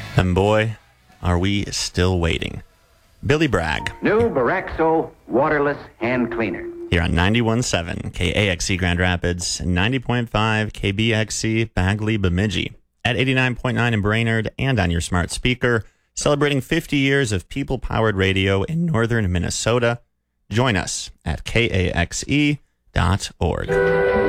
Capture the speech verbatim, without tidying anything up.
And boy, are we still waiting. Billy Bragg. New Baraxo waterless hand cleaner. Here on ninety-one point seven K A X C Grand Rapids, ninety point five K B X C Bagley Bemidji, at eighty-nine point nine in Brainerd, and on your smart speaker, celebrating fifty years of people-powered radio in northern Minnesota. Join us at K A X E dot org.